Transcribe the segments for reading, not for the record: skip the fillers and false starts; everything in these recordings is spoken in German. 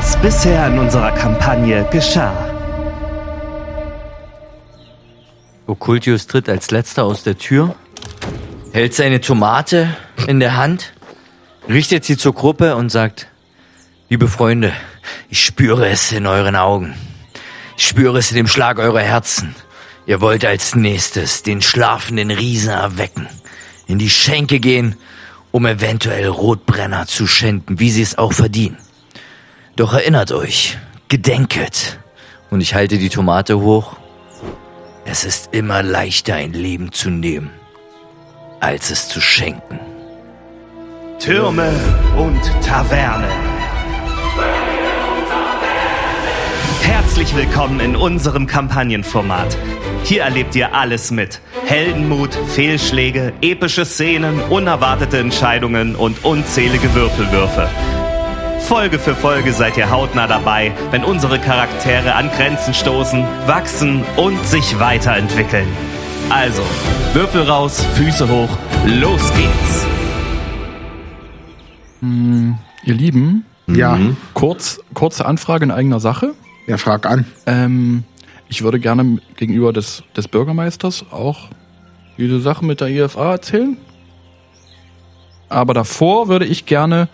was bisher in unserer Kampagne geschah. Okkultius tritt als letzter aus der Tür, hält seine Tomate in der Hand, richtet sie zur Gruppe und sagt: Liebe Freunde, ich spüre es in euren Augen. Ich spüre es in dem Schlag eurer Herzen. Ihr wollt als nächstes den schlafenden Riesen erwecken, in die Schenke gehen, um eventuell Rotbrenner zu schenken, wie sie es auch verdienen. Doch erinnert euch, gedenket, und ich halte die Tomate hoch, es ist immer leichter, ein Leben zu nehmen, als es zu schenken. Türme und Taverne. Herzlich willkommen in unserem Kampagnenformat. Hier erlebt ihr alles mit Heldenmut, Fehlschläge, epische Szenen, unerwartete Entscheidungen und unzählige Würfelwürfe. Folge für Folge seid ihr hautnah dabei, wenn unsere Charaktere an Grenzen stoßen, wachsen und sich weiterentwickeln. Also, Würfel raus, Füße hoch, los geht's! Ihr Lieben, Ja, kurze Anfrage in eigener Sache. ja, frag an. Ich würde gerne gegenüber des Bürgermeisters auch diese Sache mit der IFA erzählen. Aber davor würde ich gerne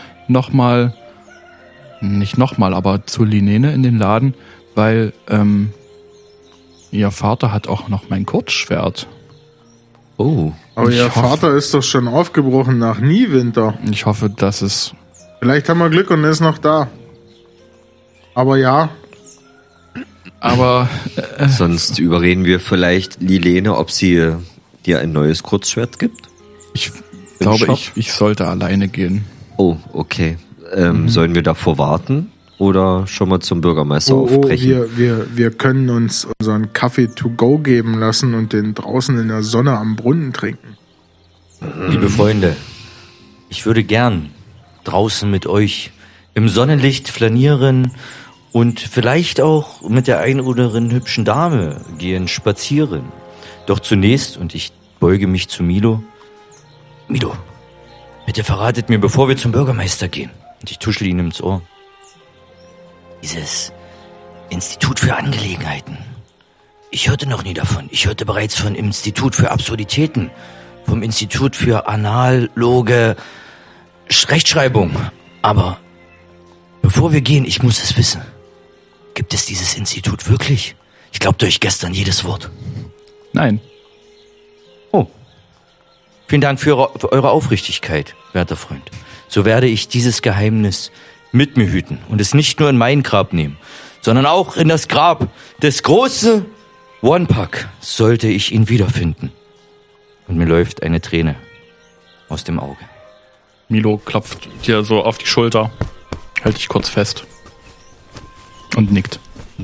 aber zu Linene in den Laden, weil ihr Vater hat auch noch mein Kurzschwert. Oh, Aber Ich ihr hoffe- Vater ist doch schon aufgebrochen nach Niewinter. Ich hoffe, dass es... Vielleicht haben wir Glück und er ist noch da. Aber ja, Aber Sonst überreden wir vielleicht Lilene, ob sie dir ein neues Kurzschwert gibt. ich glaube, Shop? ich sollte alleine gehen. Oh, okay. Sollen wir davor warten oder schon mal zum Bürgermeister aufbrechen? wir können uns unseren Kaffee to go geben lassen und den draußen in der Sonne am Brunnen trinken. liebe Freunde, ich würde gern draußen mit euch im Sonnenlicht flanieren und vielleicht auch mit der einen oder anderen hübschen Dame gehen, spazieren. Doch zunächst, und ich beuge mich zu Milo. Milo, bitte verratet mir, bevor wir zum Bürgermeister gehen. Und ich tuschle ihm ins Ohr. Dieses Institut für Angelegenheiten. Ich hörte noch nie davon. Ich hörte bereits von Institut für Absurditäten, vom Institut für analoge Rechtschreibung. Aber bevor wir gehen, ich muss es wissen. Gibt es dieses Institut wirklich? Ich glaubte euch gestern jedes Wort. Nein, Oh. Vielen Dank für eure Aufrichtigkeit, werter Freund. So werde ich dieses Geheimnis mit mir hüten und es nicht nur in mein Grab nehmen, sondern auch in das Grab des großen One-Pack, sollte ich ihn wiederfinden. Und mir läuft eine Träne aus dem Auge. Milo klopft dir so auf die Schulter, hält dich kurz fest und nickt.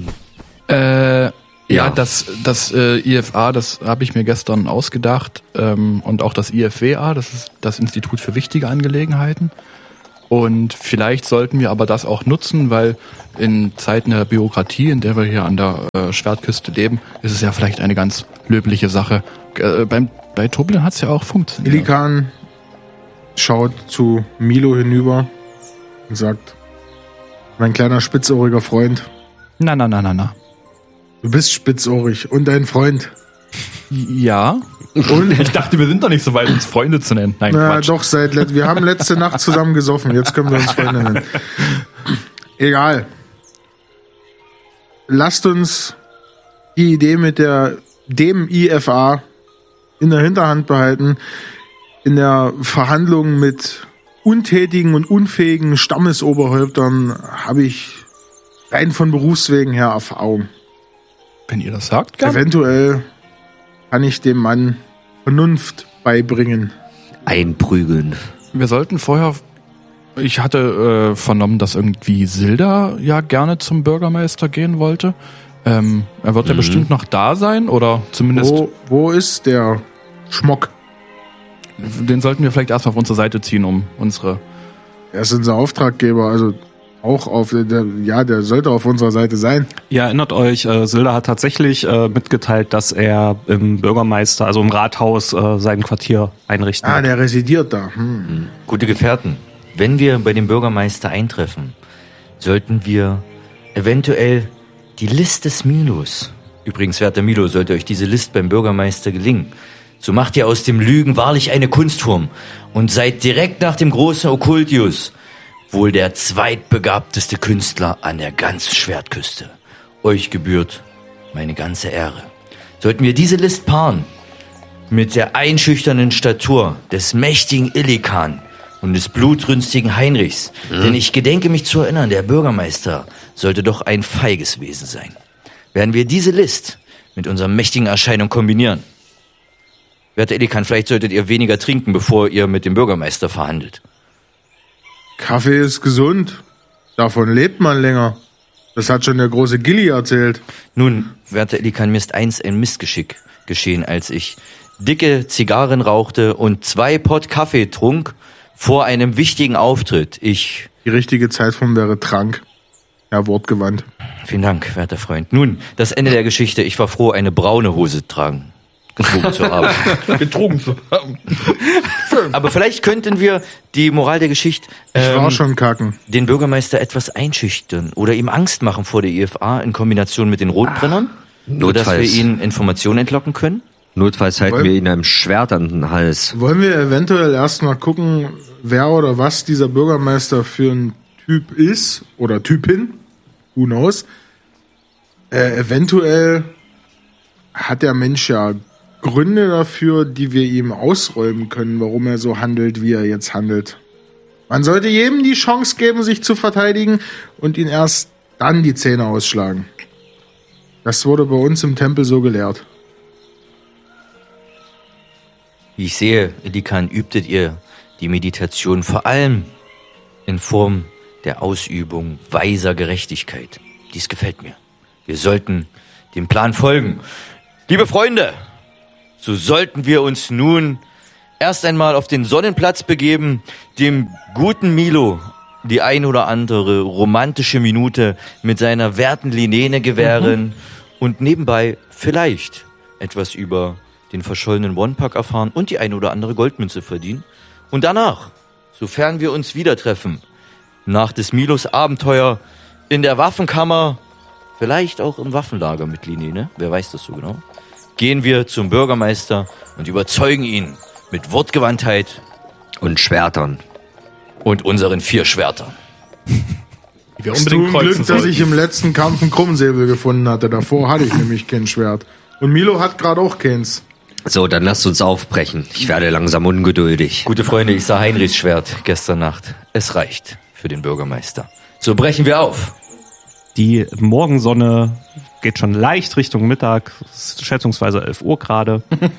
Ja, das IFA, das habe ich mir gestern ausgedacht, und auch das IFWA, das ist das Institut für wichtige Angelegenheiten. Und vielleicht sollten wir aber das auch nutzen, weil in Zeiten der Bürokratie, in der wir hier an der Schwertküste leben, ist es ja vielleicht eine ganz löbliche Sache. Bei Toblin hat es ja auch funktioniert. Illikan schaut zu Milo hinüber und sagt: Mein kleiner spitzohriger Freund, Na. du bist spitzohrig und dein Freund. Ja. Und ich dachte, wir sind doch nicht so weit, uns Freunde zu nennen. Nein, Na Quatsch. doch, wir haben letzte Nacht zusammen gesoffen, jetzt können wir uns Freunde nennen. Egal. Lasst uns die Idee mit dem IFA in der Hinterhand behalten, in der Verhandlung mit untätigen und unfähigen Stammesoberhäuptern habe ich rein von Berufswegen her Erfahrung. Wenn ihr das sagt, gerne. Eventuell kann ich dem Mann Vernunft beibringen. Einprügeln. Wir sollten vorher... Ich hatte vernommen, dass irgendwie Silda ja gerne zum Bürgermeister gehen wollte. Er wird ja bestimmt noch da sein, oder zumindest... Wo ist der Schmock? Den sollten wir vielleicht erstmal auf unsere Seite ziehen, um unsere... Er ist unser Auftraggeber, also auch der sollte auf unserer Seite sein. Ihr erinnert euch, Silda hat tatsächlich mitgeteilt, dass er im Bürgermeister, also im Rathaus, sein Quartier einrichten wird. Der residiert da. Gute Gefährten, wenn wir bei dem Bürgermeister eintreffen, sollten wir eventuell die List des Milos. Übrigens, werter Milo, sollte euch diese List beim Bürgermeister gelingen, so macht ihr aus dem Lügen wahrlich eine Kunstform und seid direkt nach dem großen Okkultius wohl der zweitbegabteste Künstler an der ganzen Schwertküste. Euch gebührt meine ganze Ehre. Sollten wir diese List paaren mit der einschüchternden Statur des mächtigen Illikan und des blutrünstigen Heinrichs, denn ich gedenke mich zu erinnern, der Bürgermeister sollte doch ein feiges Wesen sein. Werden wir diese List mit unserer mächtigen Erscheinung kombinieren. Werter Illikan, vielleicht solltet ihr weniger trinken, bevor ihr mit dem Bürgermeister verhandelt. Kaffee ist gesund. Davon lebt man länger. Das hat schon der große Gilly erzählt. Nun, werter Illikan, mir ist einst ein Missgeschick geschehen, als ich dicke Zigarren rauchte und 2 Pott Kaffee trunk vor einem wichtigen Auftritt. Die richtige Zeitform wäre Trank. Ja, wortgewandt. Vielen Dank, werter Freund. Nun, das Ende der Geschichte. Ich war froh, eine braune Hose getragen zu haben. Getrunken zu haben. Aber vielleicht könnten wir die Moral der Geschichte Ich war schon kacken. den Bürgermeister etwas einschüchtern oder ihm Angst machen vor der IFA in Kombination mit den Rotbrennern, sodass wir ihnen Informationen entlocken können. Notfalls halten wir ihn einem Schwert an den Hals. Wollen wir eventuell erstmal gucken, wer oder was dieser Bürgermeister für ein Typ ist oder Typin? Who knows? Eventuell hat der Mensch ja Gründe dafür, die wir ihm ausräumen können, warum er so handelt, wie er jetzt handelt. Man sollte jedem die Chance geben, sich zu verteidigen und ihn erst dann die Zähne ausschlagen. Das wurde bei uns im Tempel so gelehrt. Wie ich sehe, Illikan, übtet ihr die Meditation vor allem in Form der Ausübung weiser Gerechtigkeit. Dies gefällt mir. Wir sollten dem Plan folgen. Liebe Freunde, so sollten wir uns nun erst einmal auf den Sonnenplatz begeben, dem guten Milo die ein oder andere romantische Minute mit seiner werten Linene gewähren und nebenbei vielleicht etwas über den verschollenen One-Pack erfahren und die eine oder andere Goldmünze verdienen. Und danach, sofern wir uns wieder treffen, nach des Milos Abenteuer in der Waffenkammer, vielleicht auch im Waffenlager mit Linene, wer weiß das so genau, gehen wir zum Bürgermeister und überzeugen ihn mit Wortgewandtheit Und Schwertern. und unseren 4 Schwertern. Wir Hast du ein Glück, dass ich im letzten Kampf einen Krummsäbel gefunden hatte. Davor hatte ich nämlich kein Schwert. Und Milo hat gerade auch keins. So, dann lasst uns aufbrechen. Ich werde langsam ungeduldig. Gute Freunde, ich sah Heinrichs Schwert gestern Nacht. Es reicht für den Bürgermeister. So brechen wir auf. Die Morgensonne geht schon leicht Richtung Mittag, es ist schätzungsweise 11 Uhr gerade.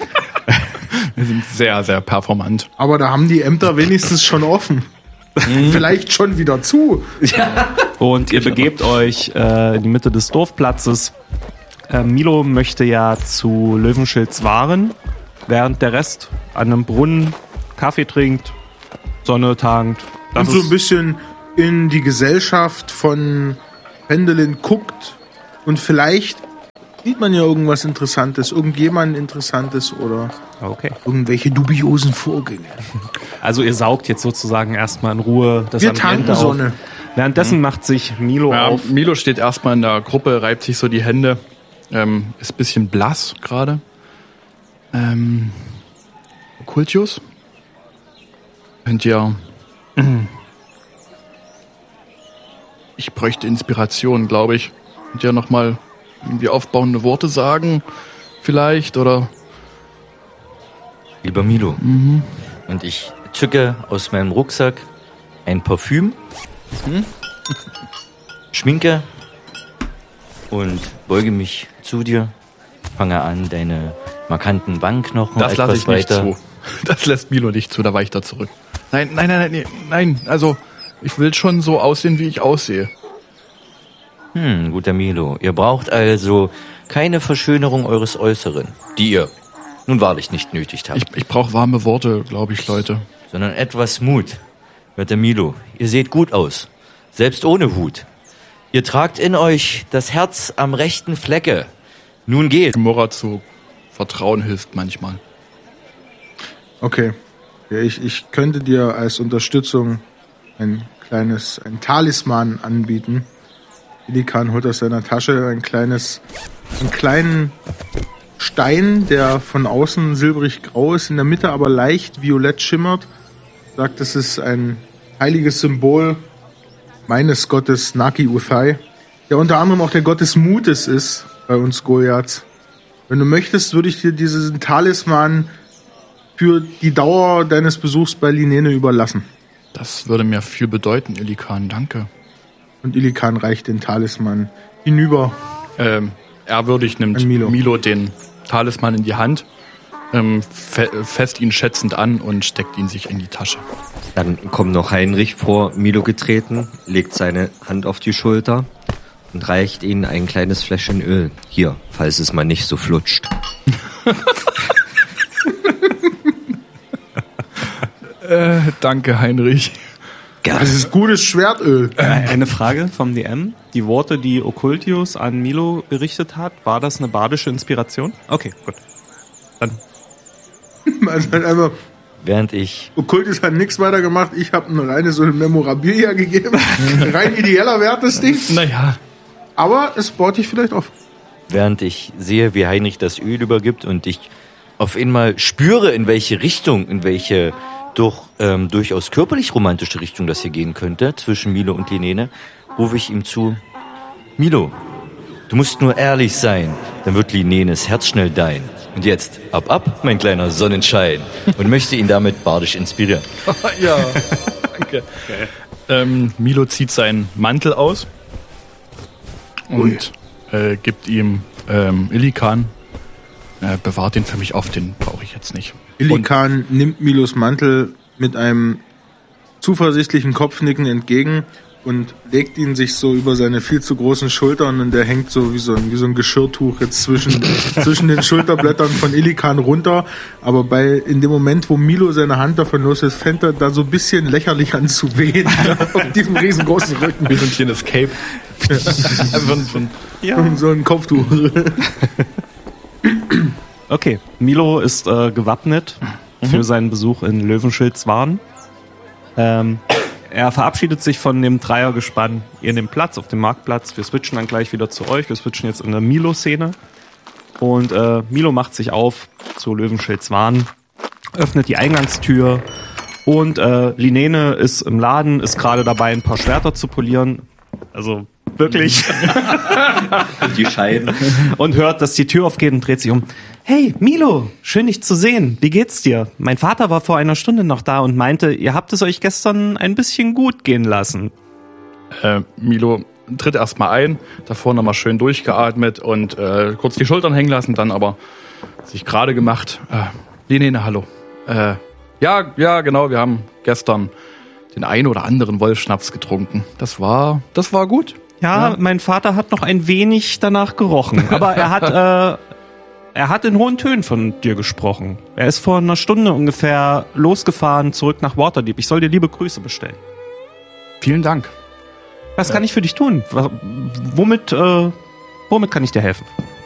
Wir sind sehr, sehr performant. Aber da haben die Ämter wenigstens schon offen. Vielleicht schon wieder zu. Und ihr begebt euch in die Mitte des Dorfplatzes. Milo möchte ja zu Löwenschilds Waren, während der Rest an einem Brunnen Kaffee trinkt, Sonne tankt. Und so ein bisschen in die Gesellschaft von Pendelin guckt. Und vielleicht sieht man ja irgendwas Interessantes, irgendjemand Interessantes oder Okay. irgendwelche dubiosen Vorgänge. Also ihr saugt jetzt sozusagen erstmal in Ruhe das Wir Ambiente tanken auf. Sonne. Währenddessen macht sich Milo Ja, auf. Milo steht erstmal in der Gruppe, reibt sich so die Hände, ist ein bisschen blass gerade. Okkultius? Könnt ihr... Ich bräuchte Inspiration, glaube ich. Könnt ihr nochmal irgendwie aufbauende Worte sagen? Vielleicht, oder... Lieber Milo, und ich zücke aus meinem Rucksack ein Parfüm, schminke und beuge mich zu dir, fange an, deine markanten Wangenknochen Das lasse etwas ich nicht weiter. zu. Das lässt Milo nicht zu, da weiche ich da zurück. Nein, also ich will schon so aussehen, wie ich aussehe. Guter Milo, ihr braucht also keine Verschönerung eures Äußeren, die ihr nun wahrlich nicht nötig habt, Ich brauche warme Worte, glaube ich, Leute. sondern etwas Mut. Werter Milo, ihr seht gut aus, selbst ohne Hut. Ihr tragt in euch das Herz am rechten Flecke. Nun geht. Gemurra zu vertrauen hilft manchmal. Okay. Ja, ich könnte dir als Unterstützung ein ein Talisman anbieten. Illikan holt aus seiner Tasche einen kleinen Stein, der von außen silbrig grau ist, in der Mitte aber leicht violett schimmert. Sagt, es ist ein heiliges Symbol meines Gottes Naki Uthai, der unter anderem auch der Gott des Mutes ist bei uns Goliaths. Wenn du möchtest, würde ich dir diesen Talisman für die Dauer deines Besuchs bei Linene überlassen. Das würde mir viel bedeuten, Illikan, danke. Und Illikan reicht den Talisman hinüber. Ehrwürdig nimmt Milo den Talisman in die Hand, fässt ihn schätzend an und steckt ihn sich in die Tasche. Dann kommt noch Heinrich vor Milo getreten, legt seine Hand auf die Schulter und reicht ihnen ein kleines Fläschchen Öl. Hier, falls es mal nicht so flutscht. Danke, Heinrich. Das ist gutes Schwertöl. Eine Frage vom DM. Die Worte, die Occultius an Milo gerichtet hat, war das eine bardische Inspiration? Okay, gut. Dann. Also einfach, Während ich Occultius hat nichts weiter gemacht. Ich habe ein reines Memorabilia gegeben. Rein ideeller Wert, das Ding. Naja. Aber es baut dich vielleicht auf. Während ich sehe, wie Heinrich das Öl übergibt und ich auf einmal spüre, in welche Richtung, in welche durchaus körperlich romantische Richtung das hier gehen könnte, zwischen Milo und Linene, rufe ich ihm zu: Milo, du musst nur ehrlich sein, dann wird Linenes Herz schnell dein. Und jetzt, ab, mein kleiner Sonnenschein. Und möchte ihn damit bardisch inspirieren. Ja, danke. Milo zieht seinen Mantel aus und gibt ihm Illikan. Bewahrt den für mich auf, den brauche ich jetzt nicht. Illikan nimmt Milos Mantel mit einem zuversichtlichen Kopfnicken entgegen und legt ihn sich so über seine viel zu großen Schultern und der hängt so wie so ein Geschirrtuch jetzt zwischen den Schulterblättern von Illikan runter. Aber in dem Moment, wo Milo seine Hand davon los ist, fängt er da so ein bisschen lächerlich an zu wehen auf diesem riesengroßen Rücken. Wie so ein kleines Cape. So ein Kopftuch. Okay, Milo ist gewappnet für seinen Besuch in Löwenschildswaren. Er verabschiedet sich von dem Dreiergespann. Ihr nehmt Platz auf dem Marktplatz. Wir switchen dann gleich wieder zu euch. Wir switchen jetzt in der Milo-Szene. Und Milo macht sich auf zu Löwenschildswaren, öffnet die Eingangstür und Linene ist im Laden, ist gerade dabei, ein paar Schwerter zu polieren. Also wirklich. Die Scheiden. Und hört, dass die Tür aufgeht und dreht sich um. Hey, Milo, schön dich zu sehen. Wie geht's dir? Mein Vater war vor einer Stunde noch da und meinte, ihr habt es euch gestern ein bisschen gut gehen lassen. Milo tritt erstmal ein, davor nochmal schön durchgeatmet und kurz die Schultern hängen lassen, dann aber sich gerade gemacht. Linene, hallo. Ja, genau, wir haben gestern den einen oder anderen Wolfschnaps getrunken. Das war gut. Ja, mein Vater hat noch ein wenig danach gerochen, aber er hat in hohen Tönen von dir gesprochen. Er ist vor einer Stunde ungefähr losgefahren, zurück nach Waterdeep. Ich soll dir liebe Grüße bestellen. Vielen Dank. Was kann ich für dich tun? Womit kann ich dir helfen?